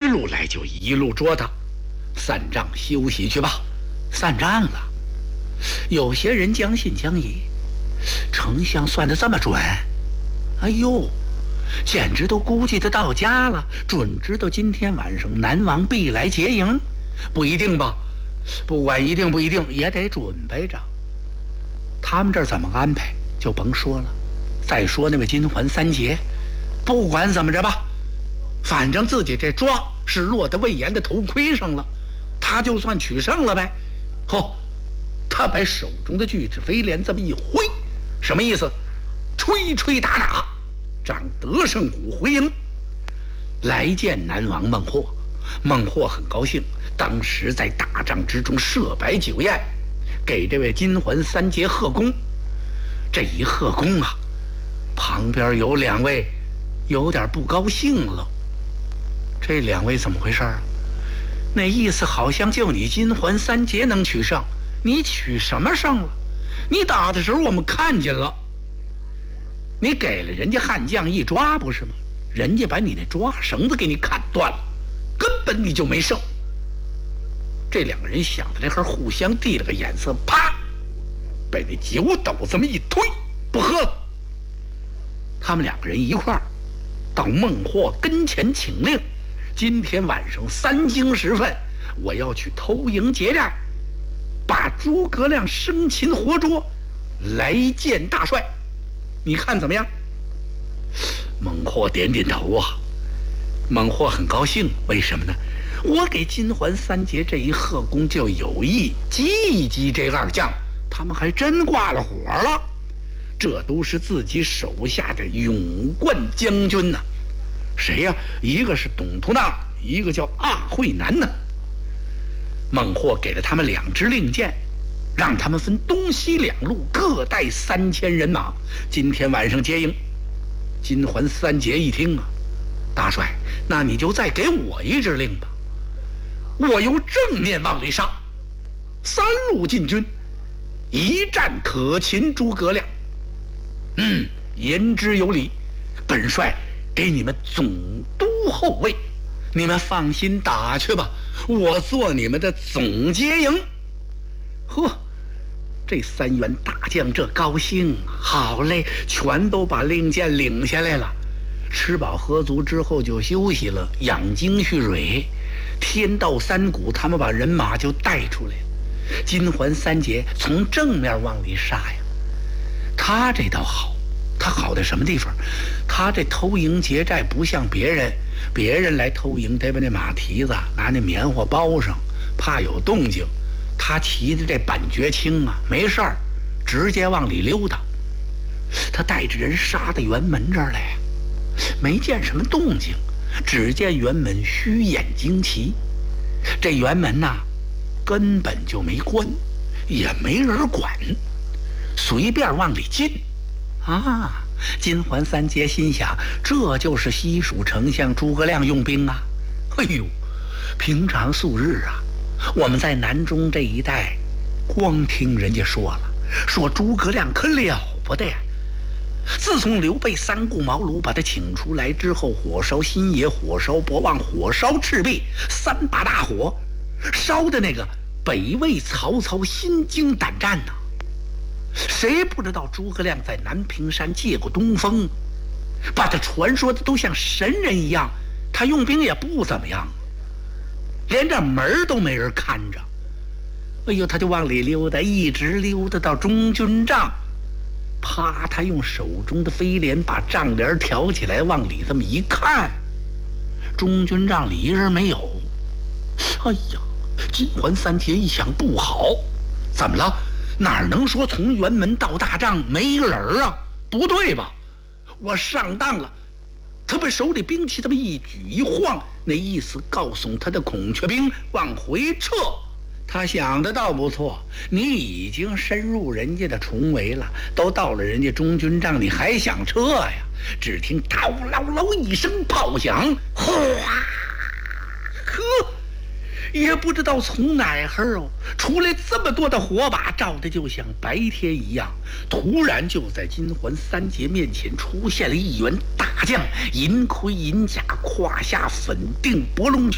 路来就一路捉他，散帐休息去吧。散帐了，有些人将信将疑，丞相算得这么准？哎呦，简直都估计得到家了，准知道今天晚上南王必来劫营。不一定吧，不管一定不一定，也得准备着。他们这儿怎么安排就甭说了。再说那位金环三杰，不管怎么着吧，反正自己这抓是落得魏延的头盔上了，他就算取胜了呗。他把手中的巨齿飞镰这么一挥，什么意思？吹吹打打，仗得胜鼓回营，来见南王孟获。孟获很高兴，当时在大帐之中设摆酒宴，给这位金环三杰贺功。这一贺功啊，旁边有两位有点不高兴了。这两位怎么回事啊？那意思好像就你金环三杰能取胜，你取什么胜了？你打的时候我们看见了，你给了人家悍将一抓不是吗？人家把你那抓绳子给你砍断了，根本你就没胜。这两个人想到这会儿，互相递了个眼色，啪，被那酒斗这么一推，不喝了。他们两个人一块儿到孟获跟前请令，今天晚上3更时分，我要去偷营劫寨，把诸葛亮生擒活捉，来见大帅，你看怎么样？孟获点点头啊。孟获很高兴，为什么呢？我给金环三杰这一贺功，就有意激一激这二将，他们还真挂了火了。这都是自己手下的勇冠将军呢。谁呀？一个是董突纳，一个叫阿慧南呢。孟获给了他们2支令箭，让他们分东西2路，各带3000人马，今天晚上接应。金环三杰一听啊，大帅，那你就再给我1支令吧，我由正面往里上，3路进军，一战可擒诸葛亮。言之有理，本帅给你们总督后卫，你们放心打去吧，我做你们的总接营。这3员大将这高兴，好嘞，全都把令箭领下来了。吃饱喝足之后就休息了，养精蓄锐。天到3鼓，他们把人马就带出来了。金环三杰从正面往里杀呀，他这倒好，他好在什么地方？他这偷营劫寨不像别人来偷营得把那马蹄子拿那棉花包上，怕有动静。他骑的这板绝青啊，没事儿，直接往里溜达。他带着人杀到辕门这儿来，没见什么动静，只见辕门虚掩旌旗，这辕门呐，根本就没关，也没人管，随便往里进啊！金环三杰心想，这就是西蜀丞相诸葛亮用兵啊！哎呦，平常素日啊，我们在南中这一带，光听人家说了，说诸葛亮可了不得呀。自从刘备3顾茅庐把他请出来之后，火烧新野，火烧博望，火烧赤壁，3把大火烧的那个北魏曹操心惊胆战呐。谁不知道诸葛亮在南屏山借过东风，把他传说的都像神人一样，他用兵也不怎么样，连这门都没人看着。哎呦，他就往里溜达，一直溜达到中军帐，啪，他用手中的飞镰把帐帘挑起来，往里这么一看，中军帐里一人没有。哎呀，金环三杰一想，不好，怎么了？哪能说从辕门到大帐没人啊？不对吧？我上当了。他把手里兵器这么一举一晃，那意思告诉他的孔雀兵往回撤。他想的倒不错，你已经深入人家的重围了，都到了人家中军帐，你还想撤呀？只听叨唠唠一声炮响，哗，也不知道从哪儿出来这么多的火把，照的就像白天一样。突然就在金环三杰面前出现了一员大将，银盔银甲，胯下粉锭博龙